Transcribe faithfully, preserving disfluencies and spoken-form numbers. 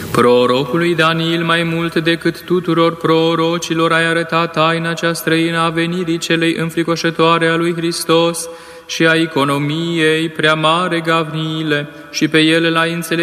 Prorocului Daniel, mai mult decât tuturor prorocilor, ai arătat taina cea străină a venirii celei înfricoșătoare a lui Hristos și a economiei prea mare gavniile, și pe ele l-ai înțeles